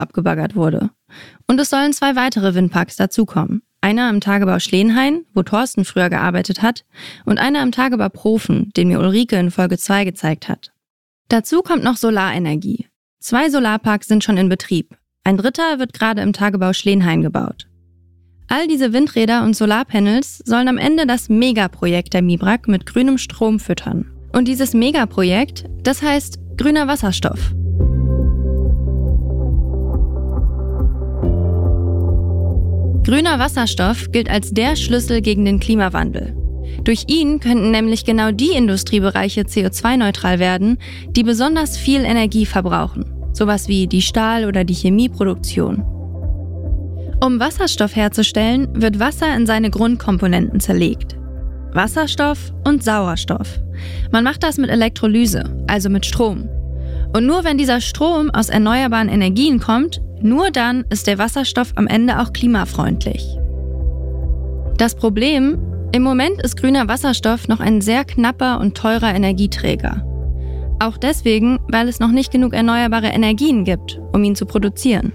abgebaggert wurde. Und es sollen 2 weitere Windparks dazukommen. Einer im Tagebau Schleenhain, wo Thorsten früher gearbeitet hat, und einer im Tagebau Profen, den mir Ulrike in Folge 2 gezeigt hat. Dazu kommt noch Solarenergie. 2 Solarparks sind schon in Betrieb. Ein 3. wird gerade im Tagebau Schleenhain gebaut. All diese Windräder und Solarpanels sollen am Ende das Megaprojekt der MIBRAG mit grünem Strom füttern. Und dieses Megaprojekt, das heißt grüner Wasserstoff. Grüner Wasserstoff gilt als der Schlüssel gegen den Klimawandel. Durch ihn könnten nämlich genau die Industriebereiche CO2-neutral werden, die besonders viel Energie verbrauchen. Sowas wie die Stahl- oder die Chemieproduktion. Um Wasserstoff herzustellen, wird Wasser in seine Grundkomponenten zerlegt. Wasserstoff und Sauerstoff. Man macht das mit Elektrolyse, also mit Strom. Und nur wenn dieser Strom aus erneuerbaren Energien kommt, nur dann ist der Wasserstoff am Ende auch klimafreundlich. Das Problem: Im Moment ist grüner Wasserstoff noch ein sehr knapper und teurer Energieträger. Auch deswegen, weil es noch nicht genug erneuerbare Energien gibt, um ihn zu produzieren.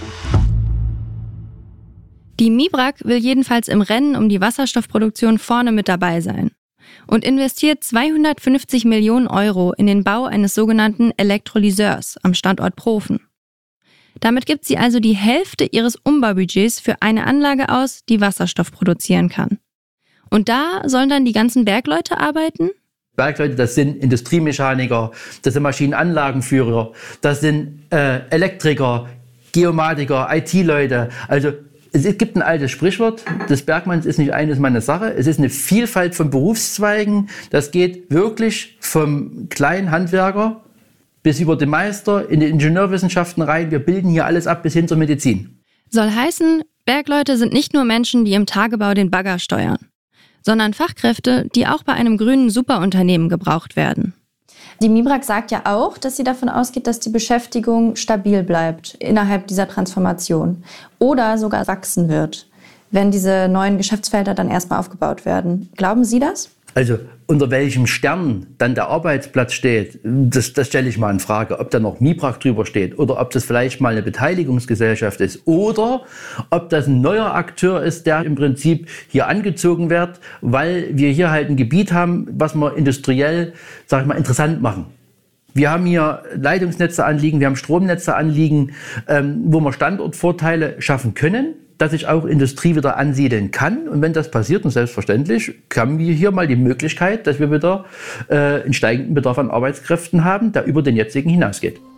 Die MIBRAG will jedenfalls im Rennen um die Wasserstoffproduktion vorne mit dabei sein und investiert 250 Millionen Euro in den Bau eines sogenannten Elektrolyseurs am Standort Profen. Damit gibt sie also die Hälfte ihres Umbaubudgets für eine Anlage aus, die Wasserstoff produzieren kann. Und da sollen dann die ganzen Bergleute arbeiten? Bergleute, das sind Industriemechaniker, das sind Maschinenanlagenführer, das sind Elektriker, Geomatiker, IT-Leute. Also es gibt ein altes Sprichwort, des Bergmanns ist nicht eines meiner Sache. Es ist eine Vielfalt von Berufszweigen. Das geht wirklich vom kleinen Handwerker bis über den Meister in die Ingenieurwissenschaften rein. Wir bilden hier alles ab bis hin zur Medizin. Soll heißen, Bergleute sind nicht nur Menschen, die im Tagebau den Bagger steuern, sondern Fachkräfte, die auch bei einem grünen Superunternehmen gebraucht werden. Die MIBRAG sagt ja auch, dass sie davon ausgeht, dass die Beschäftigung stabil bleibt innerhalb dieser Transformation oder sogar wachsen wird, wenn diese neuen Geschäftsfelder dann erstmal aufgebaut werden. Glauben Sie das? Also unter welchem Stern dann der Arbeitsplatz steht, das stelle ich mal in Frage. Ob da noch MIBRAG drüber steht oder ob das vielleicht mal eine Beteiligungsgesellschaft ist oder ob das ein neuer Akteur ist, der im Prinzip hier angezogen wird, weil wir hier halt ein Gebiet haben, was wir industriell, sag ich mal, interessant machen. Wir haben hier Leitungsnetze anliegen, wir haben Stromnetze anliegen, wo wir Standortvorteile schaffen können, dass sich auch Industrie wieder ansiedeln kann. Und wenn das passiert, und selbstverständlich, haben wir hier mal die Möglichkeit, dass wir wieder einen steigenden Bedarf an Arbeitskräften haben, der über den jetzigen hinausgeht.